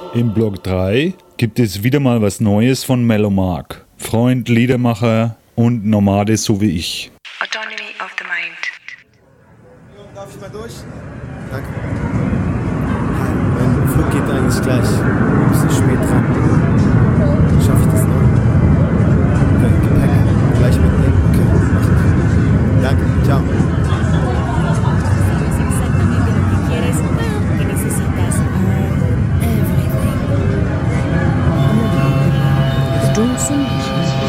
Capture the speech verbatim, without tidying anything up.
Im Block drei gibt es wieder mal was Neues von Mellow Mark. Freund, Liedermacher und Nomade so wie ich. Autonomy of the Mind. Darf ich mal durch? Danke. Mein Flug geht eigentlich gleich.